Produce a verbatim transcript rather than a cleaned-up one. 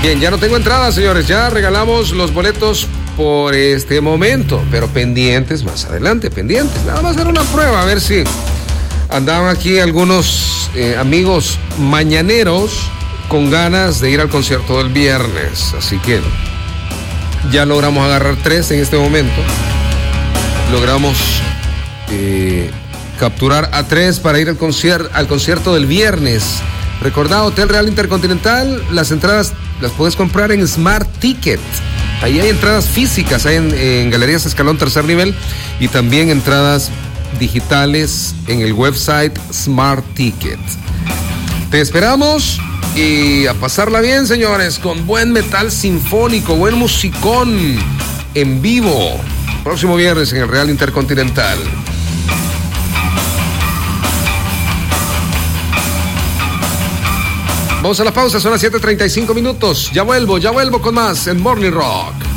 Bien, ya no tengo entrada, señores. Ya regalamos los boletos por este momento, pero pendientes más adelante, pendientes. Nada más era una prueba, a ver si andaban aquí algunos eh, amigos mañaneros con ganas de ir al concierto del viernes. Así que ya logramos agarrar tres en este momento. Logramos eh, capturar a tres para ir al, concier- al concierto del viernes. Recordá, Hotel Real Intercontinental, las entradas las puedes comprar en Smart Ticket. Ahí hay entradas físicas, hay en, en Galerías Escalón Tercer Nivel y también entradas digitales en el website Smart Ticket. Te esperamos y a pasarla bien, señores, con buen metal sinfónico, buen musicón en vivo. Próximo viernes en el Real Intercontinental. Vamos a la pausa, son las siete treinta y cinco minutos. Ya vuelvo, ya vuelvo con más en Morning Rock.